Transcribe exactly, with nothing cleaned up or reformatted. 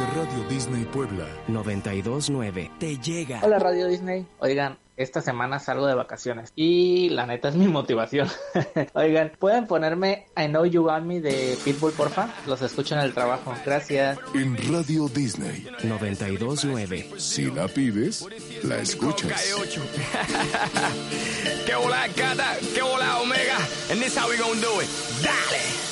de Radio Disney Puebla noventa y dos punto nueve te llega. Hola Radio Disney. Oigan, esta semana salgo de vacaciones y la neta es mi motivación. Oigan, ¿pueden ponerme I Know You Want Me de Pitbull, porfa? Los escucho en el trabajo. Gracias. en Radio Disney. noventa y dos punto nueve. Si la pides, la escuchas. Que hola, Cata, que hola, Omega, and this how we gonna do it. Dale.